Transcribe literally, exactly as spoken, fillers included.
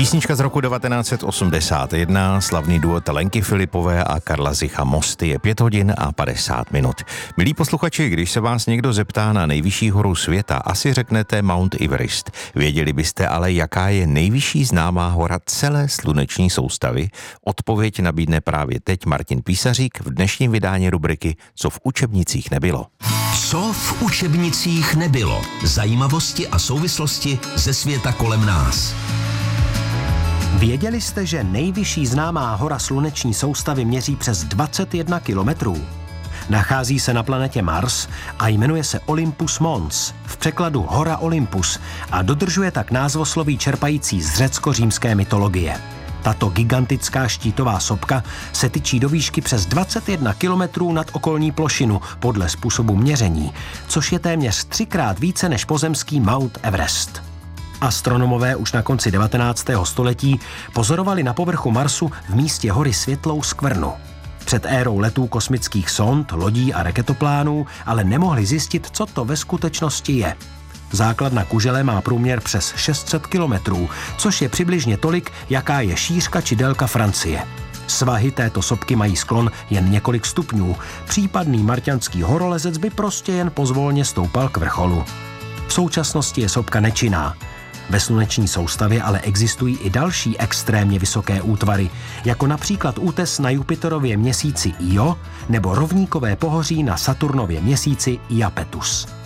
Písnička z roku devatenáct set osmdesát jedna, slavný duet Lenky Filipové a Karla Zicha Mosty, je pět hodin a padesát minut. Milí posluchači, když se vás někdo zeptá na nejvyšší horu světa, asi řeknete Mount Everest. Věděli byste ale, jaká je nejvyšší známá hora celé sluneční soustavy? Odpověď nabídne právě teď Martin Písařík v dnešním vydání rubriky Co v učebnicích nebylo. Co v učebnicích nebylo? Zajímavosti a souvislosti ze světa kolem nás. Věděli jste, že nejvyšší známá hora sluneční soustavy měří přes dvacet jedna kilometrů? Nachází se na planetě Mars a jmenuje se Olympus Mons, v překladu Hora Olympus, a dodržuje tak názvosloví čerpající z řecko-římské mytologie. Tato gigantická štítová sopka se tyčí do výšky přes dvacet jedna kilometrů nad okolní plošinu podle způsobu měření, což je téměř třikrát více než pozemský Mount Everest. Astronomové už na konci devatenáctého století pozorovali na povrchu Marsu v místě hory světlou skvrnu. Před érou letů kosmických sond, lodí a raketoplánů ale nemohli zjistit, co to ve skutečnosti je. Základna kužele má průměr přes šest set kilometrů, což je přibližně tolik, jaká je šířka či délka Francie. Svahy této sopky mají sklon jen několik stupňů. Případný marťanský horolezec by prostě jen pozvolně stoupal k vrcholu. V současnosti je sopka nečinná. Ve sluneční soustavě ale existují i další extrémně vysoké útvary, jako například útes na Jupiterově měsíci Io nebo rovníkové pohoří na Saturnově měsíci Iapetus.